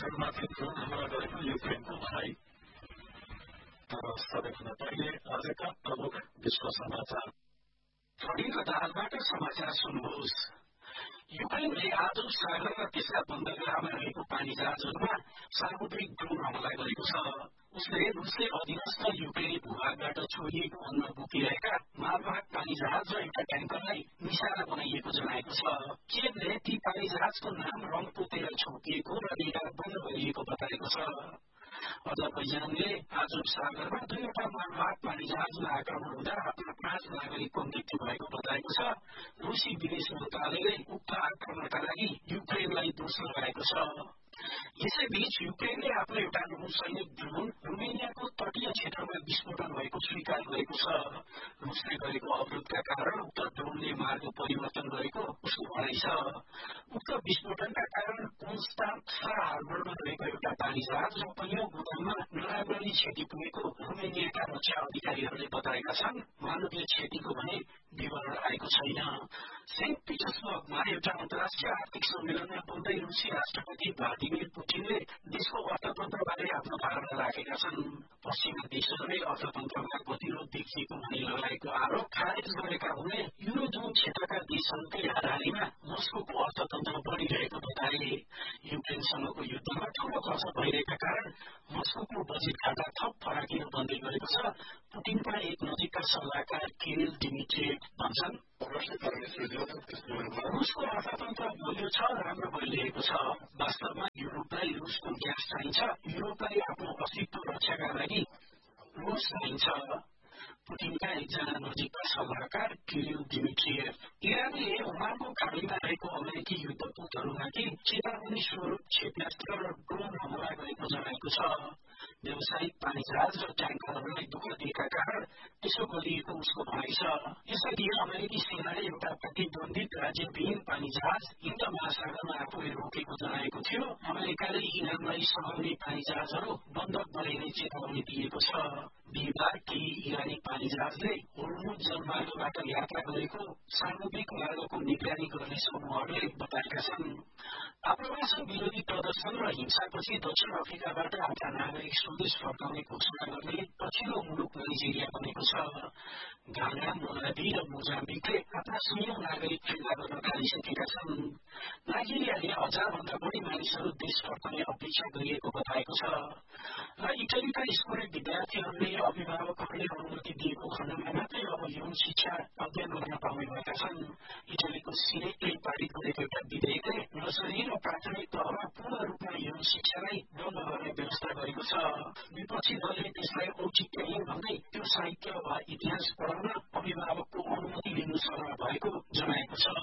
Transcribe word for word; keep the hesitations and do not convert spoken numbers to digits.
रक्षणमाथि drone हमला गरेको युक्रेनको भनाई। तर सबैभन्दा पहिले आजका प्रमुख विश्व समाचार। थोडी कतारबाट समाचार सुन्नुहोस्। युक्रेनले आजब सागर र त्यसका बन्दरगाहमा रहेको पानी जहाजहरूमा सामुद्रिक ड्रोन हमला गरेको छ। उसले रुसले अधीनस्थ युक्रेनी भूभागबाट छोडिएको अन्न बोकिरहेका मालवाहक पानी जहाज र एउटा ट्याङ्करलाई निशाना बनाइएको जनाएको छ। कियवले ती पानी जहाजको नाम रङ पोतेर छोपिएको र रेडार बन्द गरिएको बताएको छ। अजरबैजानले आजब सागरमा दुईवटा मालवाहक पानी जहाजमा आक्रमण हुँदा आफ्ना पाँच नागरिकको मृत्यु भएको बताएको छ। रुसी विदेश मन्त्रालयले उक्त आक्रमणका लागि युक्रेनलाई दोष लगाएको छ। यसैबीच युक्रेनले आफ्नो एउटा नौसैनिक ड्रोन रोमेनियाको तटीय क्षेत्रमा विस्फोटन भएको स्वीकार गरेको छ। रुसले गरेको अवरोधका कारण उक्त ड्रोनले मार्ग परिवर्तन गरेको उसको भनाइ छ। उक्त विस्फोटनका कारण कोन्स्टान्सा हार्बरमा रहेको एउटा पानी जहाज र पहिलो गोदाममा नराम्ररी क्षति पुगेको रोमेनियाका रक्षा अधिकारीहरूले बताएका छन्। मानवीय क्षतिको भने विवरण आएको छैन। सेन्ट पिटर्सबर्गमा एउटा अन्तर्राष्ट्रिय आर्थिक सम्मेलनमा बोल्दै रुसी राष्ट्रपति भ्लादिमिर पुटिनले देशको अर्थतन्त्रबारे आफ्नो धारणा राखेका छन्। पश्चिमी देशहरूले अर्थतन्त्रमा गतिरोध देखिएको भनी लगाएको आरोप खारेज गरेका हुने युरोजोन क्षेत्रका देशहरूकै हाराहारीमा मस्कोको अर्थतन्त्र बढ़िरहेको बताए। युक्रेनसँगको युद्धमा ठूलो खर्च भइरहेका कारण मस्कोको बजेट खाता थप फराकिन बन्दै गरेको छ। पुटिनका एक नजिकका सल्लाहकार किरिल डिमिट्रिएभ भन्छन्, रुसको अर्थतन्त्र बलियो छ, राम्रो भइरहेको छ। वास्तवमा युरोपलाई रुसको ग्यास चाहिन्छ। युरोपलाई आफ्नो अस्तित्व रक्षाका लागि रुस चाहिन्छ। पुटिनका एकजना नजिकका सल्लाहकार किरिल डिमिट्रिएभ। इरानले ओमानको खाडीमा रहेको अमेरिकी युद्धपोतहरूमाथि चेतावनी स्वरूप क्षेपणास्त्र र ड्रोन हमला गरेको जनाएको छ। व्यावसायिक पानी जहाज र ट्याङ्करहरूलाई दुःख दिएका कारण त्यसो गरिएको उसको भनाइ छ। यसअघि अमेरिकी सेनाले एउटा प्रतिबन्धित राज्यविहीन पानी जहाज हिन्द महासागरमा आफूले रोकेको जनाएको थियो। अमेरिकाले इरानलाई सघाउने पानी जहाजहरू बन्धक बनाइने चेतावनी दिएको छ। बिहिबार केही इरानी पानी जहाजले होर्मुज जलमार्गबाट यात्रा गरेको सामुद्रिक मार्गको निगरानी गर्ने समूहहरूले बताएका छन्। आप्रवासन विरोधी प्रदर्शन र हिंसापछि दक्षिण अफ्रिकाबाट आफ्ना नागरिक स्वदेश फर्काउने घोषणा गर्ने पछिल्लो मुलुक नाइजेरिया बनेको छ। घाना, मोजाम्बिक र मोजाम्बिकले आफ्ना सयौं नागरिक फिर्ता गर्न थालिसकेका छन्। नाइजेरियाले हजार भन्दा बढी मानिसहरू देश फर्काउने अपेक्षा गरिएको बताएको छ। र इटलीका स्कुले विद्यार्थीहरूले अभिभावकहरूले अनुमति दिएको खण्डमा मात्रै अब यौन शिक्षा अध्ययन गर्न पाउने भएका छन्। इटलीको सिनेटले पारित गरेको एउटा विधेयकले नर्सरी र प्राथमिक तहमा पूर्ण रूपमा यौन शिक्षालाई बन्द गर्ने व्यवस्था गरेको छ। विपक्षी दलले त्यसलाई औचित्यहीन भन्दै त्यो साहित्य वा इतिहास पढाउन